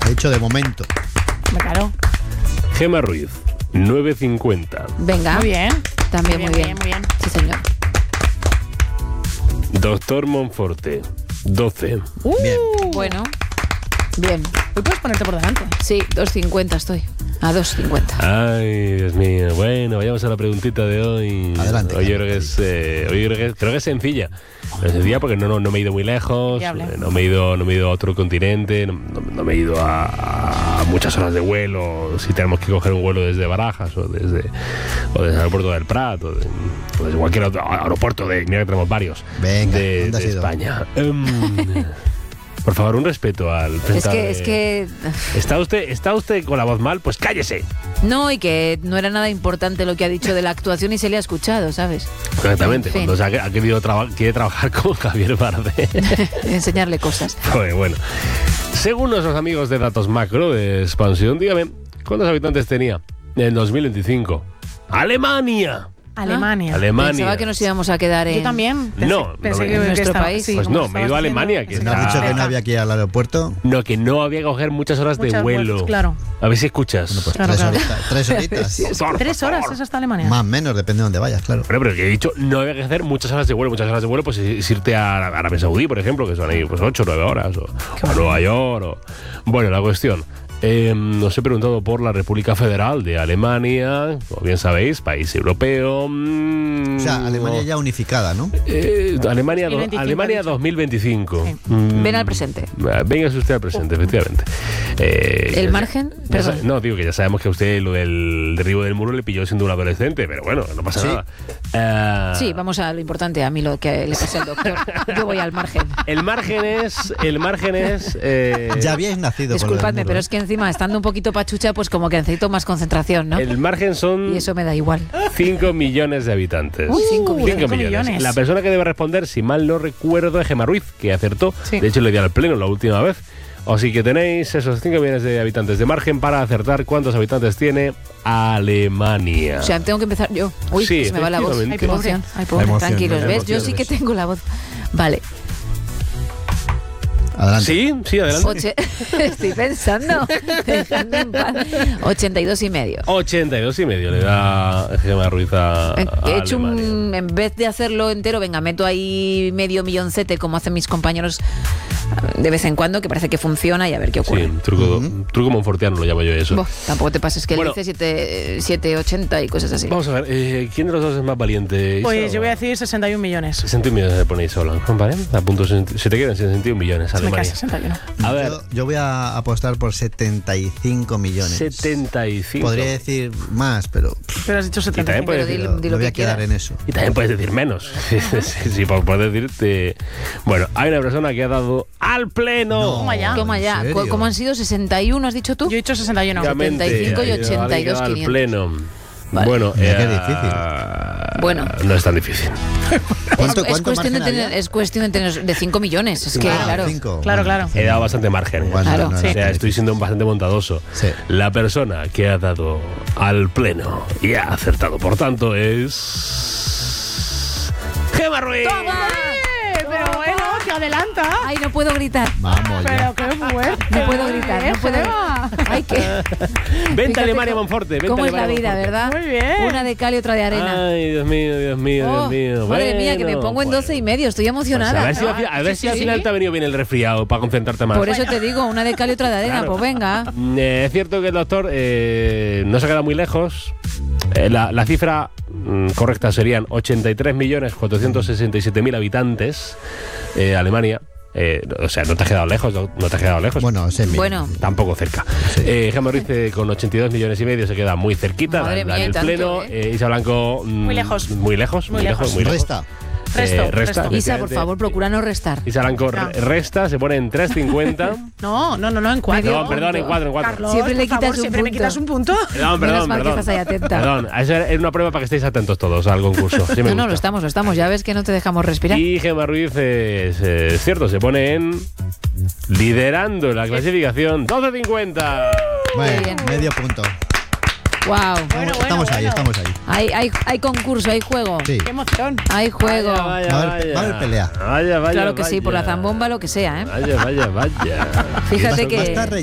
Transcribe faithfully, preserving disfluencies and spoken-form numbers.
He dicho de momento. Claro. Gemma Ruiz, nueve cincuenta. Venga. Muy bien. También muy bien. Muy bien. Sí, señor. Doctor Monforte, doce. Uh, Bien. Bueno. Bien. Hoy puedes ponerte por delante. Sí, dos cincuenta estoy. A dos cincuenta. Ay, Dios mío. Bueno, vayamos a la preguntita de hoy. Adelante, Hoy yo Carlos. creo que es, eh, hoy creo que, creo que es sencilla. Es sencilla porque no, no, no me he ido muy lejos, Fiable. eh, no me he ido, no me he ido a otro continente, no, no- no me he ido a, a muchas horas de vuelo. Si tenemos que coger un vuelo desde Barajas o desde, o desde el aeropuerto del Prat o, de- o desde cualquier otro aeropuerto de, mira que tenemos varios, Venga, de, ¿dónde has de ido? España. Em, por favor, un respeto al Es presentador. que, es que. ¿Está usted, ¿Está usted con la voz mal? Pues cállese. No, y que no era nada importante lo que ha dicho de la actuación y se le ha escuchado, ¿sabes? Exactamente, En fin. cuando se ha, ha querido traba- quiere trabajar con Javier Bardem. Enseñarle cosas. Joder, bueno. Según nuestros amigos de Datos Macro de Expansión, dígame, ¿cuántos habitantes tenía en dos mil veinticinco? ¡Alemania! Alemania. Alemania. Pensaba que nos íbamos a quedar en. Yo también. Pensé, No, pensé no, que, en que nuestro estaba- país. sí, Pues como no, me he ido a estabas Alemania, diciendo, que ¿No has está- dicho que no cerca. había que ir al aeropuerto? No, que no había que coger muchas horas de Muchas vuelo. vueltas, claro. A ver si escuchas. Bueno, pues Claro, tres, claro. horitas, tres horitas. Por Tres horas favor. es hasta Alemania. Más o menos, depende de dónde vayas, claro. Bueno, pero que he dicho, no había que hacer muchas horas de vuelo. Muchas horas de vuelo, pues es irte a Arabia Saudí, por ejemplo, que son ahí pues ocho o nueve horas. O, o a Nueva York. O... Bueno, la cuestión. Eh, os he preguntado por la República Federal de Alemania, como bien sabéis, país europeo. mm, O sea, Alemania ya unificada, ¿no? eh, Alemania, do- dos mil veinticinco, Alemania ha dicho. dos mil veinticinco. Sí. Mm, Ven al presente. Venga usted al presente, efectivamente. Eh, ¿El ya- margen? ya Perdón. sa- no, digo que ya sabemos que a usted lo del derribo del muro le pilló siendo un adolescente, pero bueno, no pasa Sí. nada. Ah, Sí, vamos a lo importante, a mí lo que le pasa al doctor. Yo voy al margen. El margen es. El margen es. eh, Ya habíais nacido con lo del Disculpadme, muro, pero ¿eh? es que encima, estando un poquito pachucha, pues como que necesito más concentración, ¿no? El margen son Y eso me da igual. cinco millones de habitantes. Uy, cinco Uh, millones. cinco millones. La persona que debe responder, si mal no recuerdo, es Gemma Ruiz, que acertó. Sí. De hecho, le di al pleno la última vez. Así que tenéis esos cinco millones de habitantes de margen para acertar cuántos habitantes tiene Alemania. O sea, tengo que empezar yo. Uy, Sí, se me va la voz. efectivamente. Ay, pobre. Ay, pobre. La emoción, Tranquilos, la ¿ves? emoción, Yo sí que ¿ves? tengo la voz. Vale. Adelante. Sí, sí, adelante. Oche... Estoy pensando. Dejadme en paz. ochenta y dos y medio. ochenta y dos y medio le da Gemma Ruiz a, a He hecho Alemania. un, en vez de hacerlo entero, venga, meto ahí medio milloncete como hacen mis compañeros de vez en cuando, que parece que funciona y a ver qué ocurre. Sí, truco, truco monfortiano lo llamo yo eso. Buah, tampoco te pases que Bueno. él dice siete ochenta y cosas así. Vamos a ver, eh, ¿quién de los dos es más valiente? Pues Isa yo o- voy a decir sesenta y un millones. sesenta y un millones le ponéis sola, ¿vale? A punto sesenta, se te quedan sesenta y un millones, Me queda Alemania. sesenta y uno. A ver, Yo, yo voy a apostar por setenta y cinco millones. setenta y cinco. Podría decir más, pero Pero has dicho setenta y también cinco. puedes Pero decir, di- di me lo voy que a quedar quieras. en eso. y también puedes decir menos. sí, sí, por poder decirte. Bueno, hay una persona que ha dado al pleno. No, Toma ya. Toma ya. ¿en ¿Cu- serio? ¿Cómo han sido? ¿sesenta y uno has dicho tú? Yo he dicho sesenta y uno. Efectivamente, setenta y cinco y ha ido- ochenta y dos, ha ido al quinientos. pleno. Vale. Bueno, Mira qué eh, difícil. Bueno. no es tan difícil. ¿Cuánto, es, cuánto cuestión de margen tener, había? es cuestión de tener de cinco millones. Es que, Ah, claro. cinco. Claro, Bueno, claro. He dado bastante margen. Igual Claro. no, no Sí. O era sea, tan estoy siendo bastante bondadoso. Sí. La persona que ha dado al pleno y ha acertado, por tanto, es. ¡Gemma Ruiz! ¡Toma! Eh, Pero bueno, que adelanta. Ay, no puedo gritar. Vamos ya. Pero qué fuerte. No puedo gritar, no puedo Gemma. Ay, que. Vente Fíjate Alemania cómo- Monforte. Vente ¿Cómo es la Alemania vida, Monforte. verdad? Muy bien. Una de cal y otra de arena. Ay, Dios mío, Dios mío, Oh, Dios mío. madre mía, que me Bueno, pongo en bueno. doce y medio. Estoy Pues emocionada. a ver si, ¿no? al fi- a ver Sí, si al sí. final te ha venido bien el resfriado para concentrarte más. Por eso te digo, una de cal y otra de arena. Claro. Pues venga. Mm, eh, es cierto que el doctor eh, no se ha quedado muy lejos. Eh, la, la cifra mm, correcta serían ochenta y tres millones cuatrocientos sesenta y siete mil habitantes. Eh, Alemania. Eh, o sea, no te has quedado lejos, no, no te has quedado lejos. Bueno, semi. Bueno, Tampoco cerca. Sí. Eh, Gemma Ruiz eh, con ochenta y dos millones y medio se queda muy cerquita. Madre la- la mía, en el y tanto, pleno. ¿eh? Eh, Isa Blanco. mm, Muy lejos. Muy lejos. Muy, Muy lejos. lejos. Muy lejos. Resta. Resto, Eh, resta, resto. Isa, por efectivamente. favor, procura no restar. Isa Blanco No. re- resta, se pone en tres cincuenta. No, no, no, no, en cuatro. Perdón, perdón, en cuatro, en cuatro. Carlos, Siempre le por favor, quitas un siempre me punto. quitas un punto. Perdón, Menos perdón, mal que perdón. estás ahí atenta. Perdón, esa era una prueba para que estéis atentos todos al concurso. Sí me No, no, gusta. lo estamos, lo estamos. Ya ves que no te dejamos respirar. Y Gemma Ruiz es, es cierto, se pone en liderando la clasificación doce cincuenta. Bueno, bien. medio punto. Wow. Bueno, estamos ahí, bueno. estamos ahí. Hay, hay, hay concurso, hay juego. Sí. Qué emoción. Hay juego. Vaya, Va a haber- va a haber pelea. Vaya, vaya, Claro que sí, por la vaya. zambomba, lo que sea, ¿eh? Vaya, vaya, vaya. Fíjate Eso que- Va a estar